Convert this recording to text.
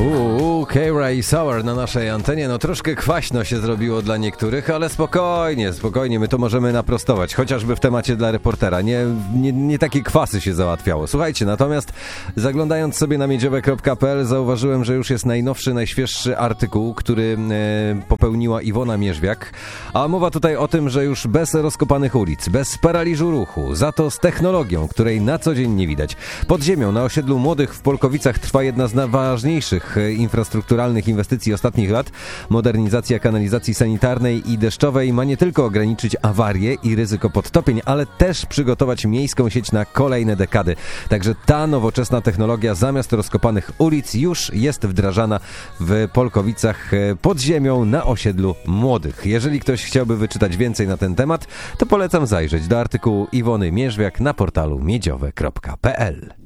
Keira i Sour na naszej antenie. No troszkę kwaśno się zrobiło dla niektórych, ale spokojnie, my to możemy naprostować. Chociażby w temacie dla reportera. Nie takie kwasy się załatwiało. Słuchajcie, natomiast zaglądając sobie na miedziowe.pl zauważyłem, że już jest najświeższy artykuł, który popełniła Iwona Mierzwiak. A mowa tutaj o tym, że już bez rozkopanych ulic, bez paraliżu ruchu, za to z technologią, której na co dzień nie widać. Pod ziemią na osiedlu Młodych w Polkowicach trwa jedna z najważniejszych infrastrukturalnych inwestycji ostatnich lat. Modernizacja kanalizacji sanitarnej i deszczowej ma nie tylko ograniczyć awarie i ryzyko podtopień, ale też przygotować miejską sieć na kolejne dekady. Także ta nowoczesna technologia zamiast rozkopanych ulic już jest wdrażana w Polkowicach pod ziemią na osiedlu Młodych. Jeżeli ktoś chciałby wyczytać więcej na ten temat, to polecam zajrzeć do artykułu Iwony Mierzwiak na portalu miedziowe.pl.